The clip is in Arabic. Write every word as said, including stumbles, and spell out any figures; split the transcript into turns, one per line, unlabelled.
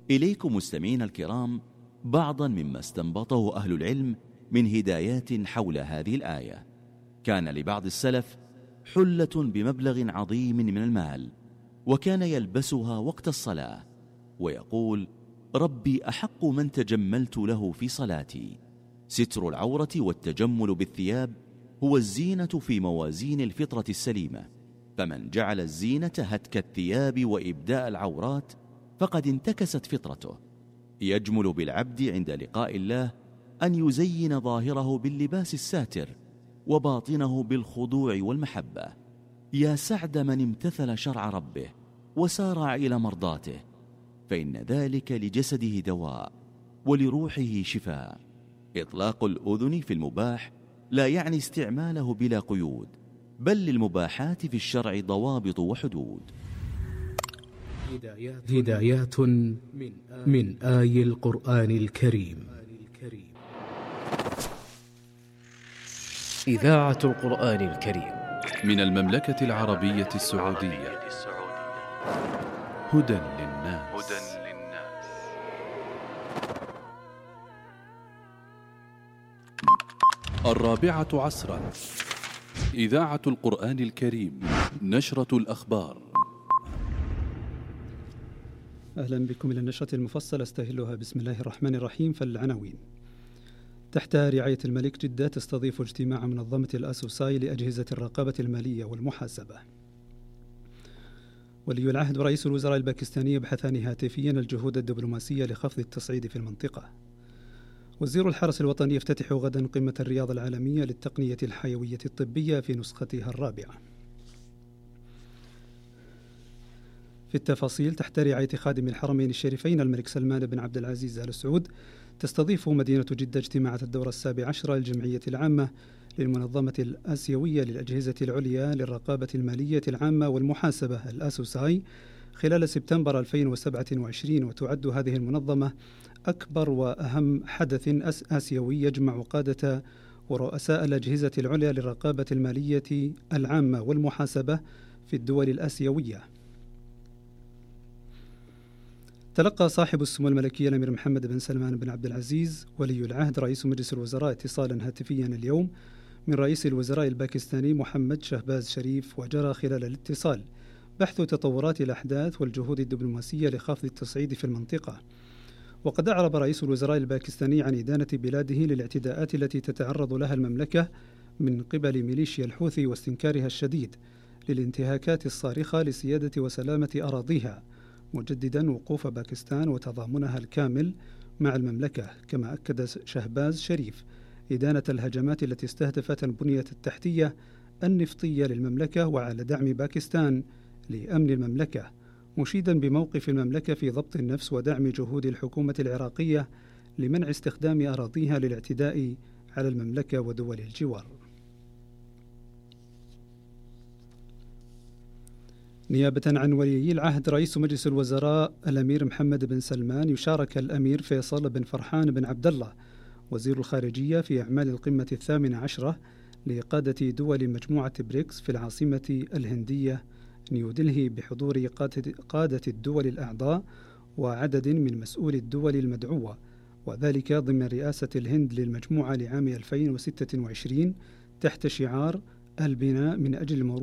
إليكم مستمعين الكرام بعضا مما استنبطه أهل العلم من هدايات حول هذه الآية. كان لبعض السلف حلة بمبلغ عظيم من المال، وكان يلبسها وقت الصلاة ويقول: ربي أحق من تجملت له في صلاتي. ستر العورة والتجمل بالثياب هو الزينة في موازين الفطرة السليمة، فمن جعل الزينة هتك الثياب وإبداء العورات فقد انتكست فطرته. يجمل بالعبد عند لقاء الله أن يزين ظاهره باللباس الساتر وباطنه بالخضوع والمحبة. يا سعد من امتثل شرع ربه وسارع إلى مرضاته، فإن ذلك لجسده دواء ولروحه شفاء. إطلاق الأذن في المباح لا يعني استعماله بلا قيود، بل للمباحات في الشرع ضوابط وحدود.
هدايات من آي القرآن الكريم.
إذاعة القرآن الكريم
من المملكة العربية السعودية. هدى للناس. الرابعة عصرا. إذاعة القرآن الكريم، نشرة الأخبار.
أهلا بكم إلى النشرة المفصلة استهلها بسم الله الرحمن الرحيم. فالعناوين: تحت رعاية الملك، جدة تستضيف اجتماع منظمة الأسوساي لأجهزة الرقابة المالية والمحاسبة. ولي العهد ورئيس الوزراء الباكستاني يبحثان هاتفيا الجهود الدبلوماسية لخفض التصعيد في المنطقة. وزير الحرس الوطني يفتتح غدا قمة الرياض العالمية للتقنية الحيوية الطبية في نسختها الرابعة. في التفاصيل: تحت رعاية خادم الحرمين الشريفين الملك سلمان بن عبد العزيز آل سعود، تستضيف مدينة جدة اجتماعات الدورة السابع عشرة للجمعية العامة للمنظمة الآسيوية للأجهزة العليا للرقابة المالية العامة والمحاسبة الأسوساي خلال سبتمبر ألفين وسبعة وعشرين. وتعد هذه المنظمة أكبر وأهم حدث آسيوي يجمع قادة ورؤساء الأجهزة العليا للرقابة المالية العامة والمحاسبة في الدول الآسيوية. تلقى صاحب السمو الملكي الأمير محمد بن سلمان بن عبد العزيز ولي العهد رئيس مجلس الوزراء اتصالا هاتفيا اليوم من رئيس الوزراء الباكستاني محمد شهباز شريف، وجرى خلال الاتصال بحث تطورات الأحداث والجهود الدبلوماسية لخفض التصعيد في المنطقة. وقد أعرب رئيس الوزراء الباكستاني عن إدانة بلاده للاعتداءات التي تتعرض لها المملكة من قبل ميليشيا الحوثي واستنكارها الشديد للانتهاكات الصارخة لسيادة وسلامة أراضيها، مجددا وقوف باكستان وتضامنها الكامل مع المملكة. كما أكد شهباز شريف إدانة الهجمات التي استهدفت البنية التحتية النفطية للمملكة وعلى دعم باكستان لأمن المملكة، مشيدا بموقف المملكة في ضبط النفس ودعم جهود الحكومة العراقية لمنع استخدام أراضيها للاعتداء على المملكة ودول الجوار. نيابة عن ولي العهد رئيس مجلس الوزراء الأمير محمد بن سلمان، يشارك الأمير فيصل بن فرحان بن عبد الله وزير الخارجية في أعمال القمة الثامنة عشرة لقادة دول مجموعة بريكس في العاصمة الهندية نيودلهي بحضور قادة الدول الأعضاء وعدد من مسؤولي الدول المدعوة، وذلك ضمن رئاسة الهند للمجموعة لعام ألفين وستة وعشرين تحت شعار البناء من أجل المرور